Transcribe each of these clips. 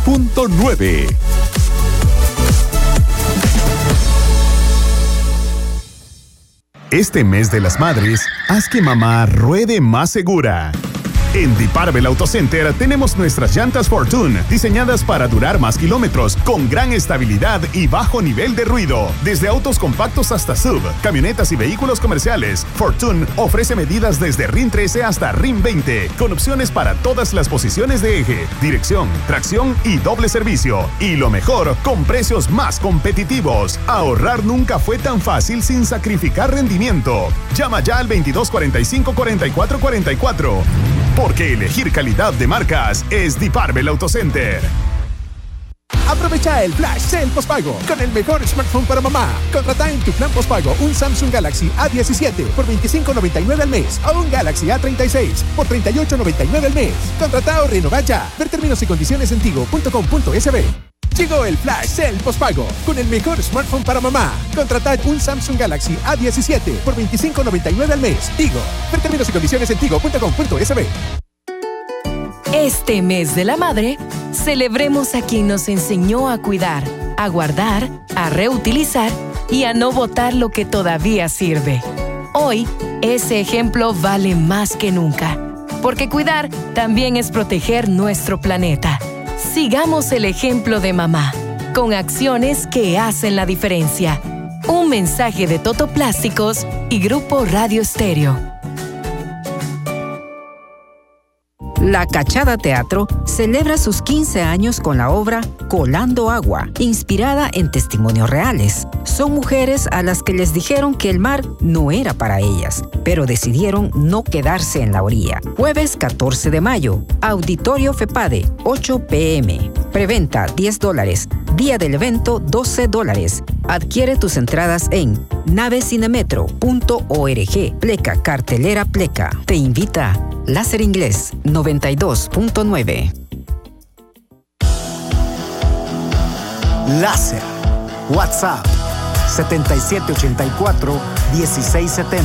106.9. Este mes de las madres, haz que mamá ruede más segura. En Diparbel Auto Center tenemos nuestras llantas Fortune, diseñadas para durar más kilómetros, con gran estabilidad y bajo nivel de ruido. Desde autos compactos hasta SUV, camionetas y vehículos comerciales, Fortune ofrece medidas desde RIN 13 hasta RIN 20, con opciones para todas las posiciones de eje, dirección, tracción y doble servicio. Y lo mejor, con precios más competitivos. Ahorrar nunca fue tan fácil sin sacrificar rendimiento. Llama ya al 2245-4444. Porque elegir calidad de marcas es Diparbel Auto Center. Aprovecha el Flash Sale Postpago con el mejor smartphone para mamá. Contrata en tu plan postpago un Samsung Galaxy A17 por $25.99 al mes o un Galaxy A36 por $38.99 al mes. Contrata o renová ya. Ver términos y condiciones en tigo.com.sb. Llegó el Flash Sale Postpago con el mejor smartphone para mamá. Contratad un Samsung Galaxy A17 por $25.99 al mes. Tigo. Ver términos y condiciones en tigo.com.sb. Este mes de la madre, celebremos a quien nos enseñó a cuidar, a guardar, a reutilizar y a no botar lo que todavía sirve. Hoy, ese ejemplo vale más que nunca, porque cuidar también es proteger nuestro planeta. Sigamos el ejemplo de mamá, con acciones que hacen la diferencia. Un mensaje de Toto Plásticos y Grupo Radio Estéreo. La Cachada Teatro celebra sus 15 años con la obra Colando Agua, inspirada en testimonios reales. Son mujeres a las que les dijeron que el mar no era para ellas, pero decidieron no quedarse en la orilla. Jueves 14 de mayo, Auditorio FEPADE, 8 p.m. Preventa $10, día del evento $12. Adquiere tus entradas en navecinemetro.org. Pleca, cartelera Pleca. Te invita Láser Inglés 92.9. Láser. WhatsApp 7784-1670.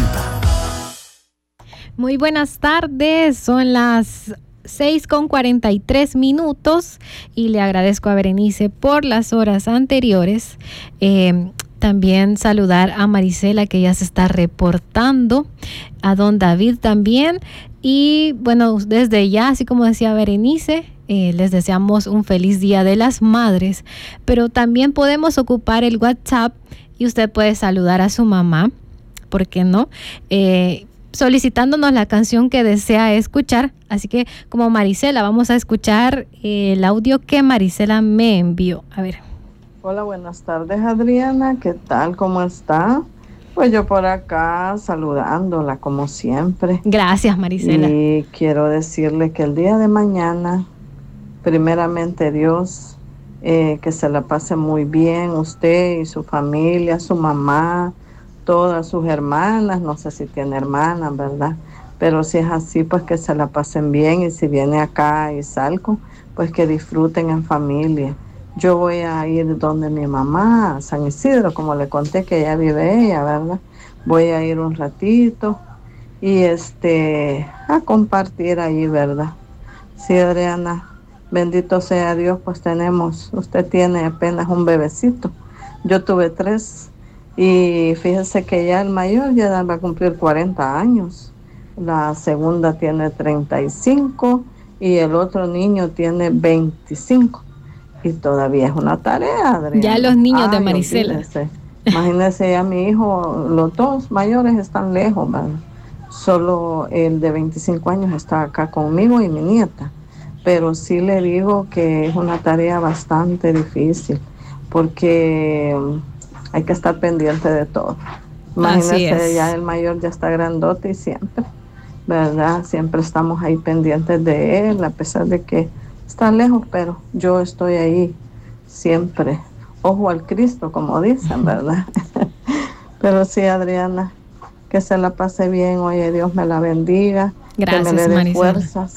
Muy buenas tardes, son las 6:43 y le agradezco a Berenice por las horas anteriores. También saludar a Marisela, que ya se está reportando, a don David también. Y bueno, desde ya, así como decía Berenice, les deseamos un feliz Día de las Madres, pero también podemos ocupar el WhatsApp y usted puede saludar a su mamá, ¿por qué no? Solicitándonos la canción que desea escuchar. Así que, como Marisela, vamos a escuchar el audio que Marisela me envió. A ver. Hola, buenas tardes, Adriana. ¿Qué tal? ¿Cómo está? Pues yo por acá saludándola como siempre. Gracias, Marisela. Y quiero decirle que el día de mañana, primeramente Dios, que se la pase muy bien usted y su familia, su mamá, todas sus hermanas. No sé si tiene hermanas, ¿verdad? Pero si es así, pues que se la pasen bien. Y si viene acá a Izalco, pues que disfruten en familia. Yo voy a ir donde mi mamá, a San Isidro, como le conté que ella vive ella, ¿verdad? Voy a ir un ratito y a compartir ahí, ¿verdad? Sí, Adriana, bendito sea Dios, pues usted tiene apenas un bebecito. Yo tuve 3 y fíjese que ya el mayor ya va a cumplir 40 años. La segunda tiene 35 y el otro niño tiene 25. Y todavía es una tarea, Adriana. Ya los niños de Marisela. Imagínese, ya mi hijo, los 2 mayores están lejos, ¿verdad? Solo el de 25 años está acá conmigo y mi nieta. Pero sí le digo que es una tarea bastante difícil, porque hay que estar pendiente de todo. Imagínese, ya el mayor ya está grandote y siempre, ¿verdad? Siempre estamos ahí pendientes de él, a pesar de que está lejos, pero yo estoy ahí siempre, ojo al Cristo, como dicen, ¿verdad? Pero sí, Adriana, que se la pase bien, oye, Dios me la bendiga, gracias, que me le dé Marisela. fuerzas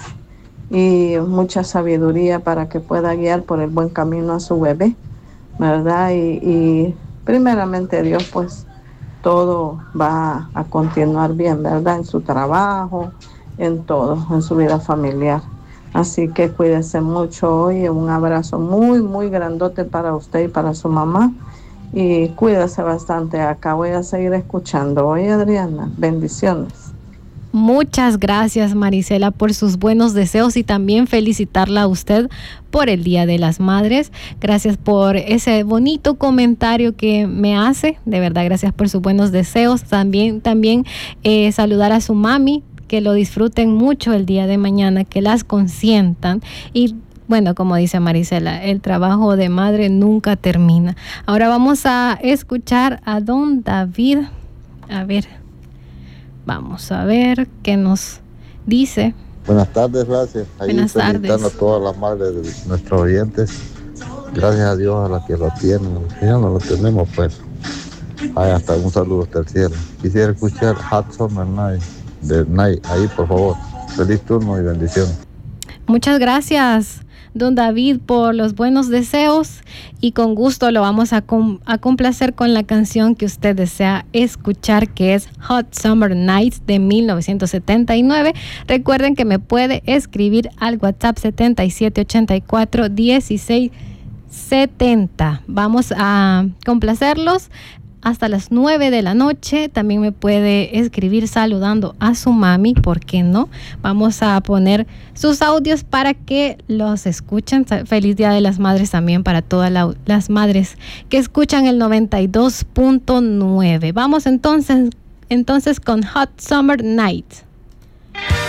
y mucha sabiduría para que pueda guiar por el buen camino a su bebé, ¿verdad? Y primeramente Dios, pues todo va a continuar bien, ¿verdad? En su trabajo, en todo, en su vida familiar. Así que cuídese mucho hoy. Un abrazo muy, muy grandote para usted y para su mamá. Y cuídese bastante. Acá voy a seguir escuchando. Oye, Adriana, bendiciones. Muchas gracias, Marisela, por sus buenos deseos y también felicitarla a usted por el Día de las Madres. Gracias por ese bonito comentario que me hace. De verdad, gracias por sus buenos deseos. También saludar a su mami, que lo disfruten mucho el día de mañana, que las consientan y bueno, como dice Marisela, el trabajo de madre nunca termina. Ahora vamos a escuchar a don David. A ver, vamos a ver qué nos dice. Buenas tardes, gracias. Buenas tardes. Felicitando a todas las madres de nuestros oyentes. Gracias a Dios a las que lo tienen. Si no lo tenemos, pues, hasta un saludo hasta el cielo. Quisiera escuchar Hot Summer Night de Night, ahí por favor. Feliz turno y bendiciones. Muchas gracias, don David, por los buenos deseos y con gusto lo vamos a complacer con la canción que usted desea escuchar, que es Hot Summer Nights de 1979. Recuerden que me puede escribir al WhatsApp 7784-1670. Vamos a complacerlos hasta las 9 de la noche. También me puede escribir saludando a su mami, ¿por qué no? Vamos a poner sus audios para que los escuchen. Feliz Día de las Madres también para todas las madres que escuchan el 92.9. Vamos entonces con Hot Summer Night.